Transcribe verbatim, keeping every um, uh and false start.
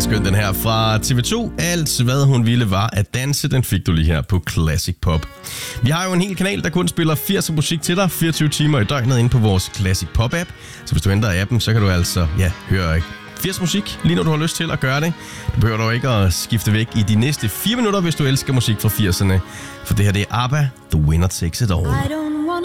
skøn den her fra T V to. Alt hvad hun ville var at danse, den fik du lige her på Classic Pop. Vi har jo en hel kanal, der kun spiller firs musik til dig, fireogtyve timer i døgnet inde på vores Classic Pop app. Så hvis du henter appen, så kan du altså ja, høre firs musik, lige når du har lyst til at gøre det. Du behøver dog ikke at skifte væk i de næste fire minutter, hvis du elsker musik fra firserne. For det her det er ABBA, The Winner Takes It All.